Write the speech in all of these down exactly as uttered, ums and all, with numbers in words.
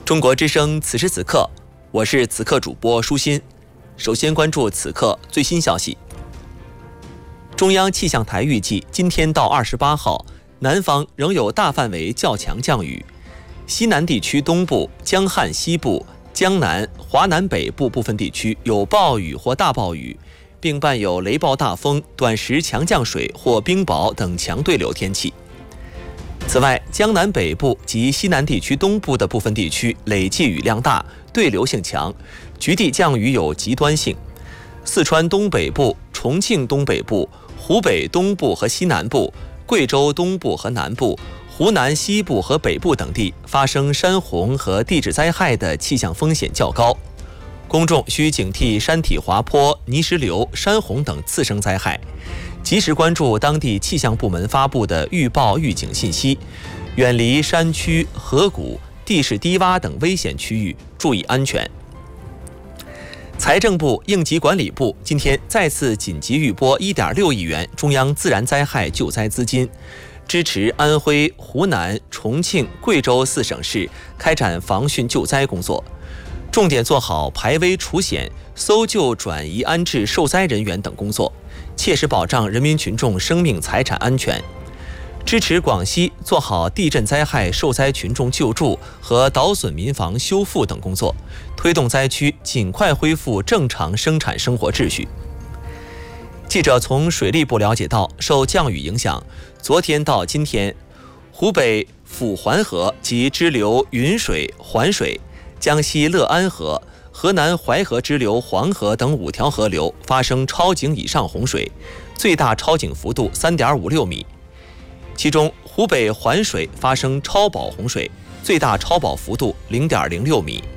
中国之声此时此刻，我是此刻主播舒心。首先关注此刻最新消息。中央气象台预计，今天到二十八号，南方仍有大范围较强降雨，西南地区东部、江汉西部、江南、华南北部部分地区有暴雨或大暴雨，并伴有雷暴大风、短时强降水或冰雹等强对流天气。此外，江南北部及西南地区东部的部分地区累计雨量大，对流性强，局地降雨有极端性。四川东北部、重庆东北部、湖北东部和西南部、贵州东部和南部、湖南西部和北部等地发生山洪和地质灾害的气象风险较高，公众需警惕山体滑坡、泥石流、山洪等次生灾害，及时关注当地气象部门发布的预报预警信息，远离山区、河谷、地势低洼等危险区域，注意安全。财政部、应急管理部今天再次紧急预拨 一点六亿元中央自然灾害救灾资金，支持安徽、湖南、重庆、贵州四省市开展防汛救灾工作，重点做好排危除险、搜救转移安置受灾人员等工作，切实保障人民群众生命财产安全。支持广西做好地震灾害受灾群众救助和倒损民房修复等工作，推动灾区尽快恢复正常生产生活秩序。记者从水利部了解到，受降雨影响，昨天到今天，湖北抚环河及支流云水、环水、江西乐安河、河南淮河支流黄河等五条河流发生超警以上洪水，最大超警幅度 三点五六米。其中，湖北环水发生超保洪水，最大超保幅度 零点零六米。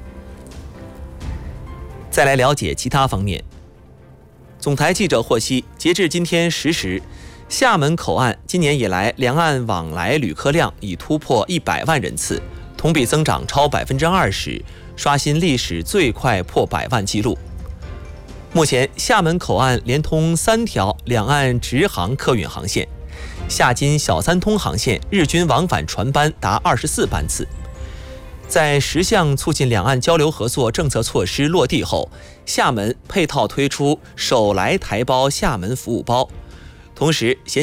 再来了解其他方面。总台记者获悉，截至今天十时，厦门口岸今年以来两岸往来旅客量已突破一百万人次，同比增长超百分之二十，刷新历史最快破百万纪录。目前，厦门口岸连通三条两岸直航客运航线，厦金小三通航线日均往返船班达二十四班次。在十项促进两岸交流合作政策措施落地后，厦门配套推出手来台胞厦门服务包，同时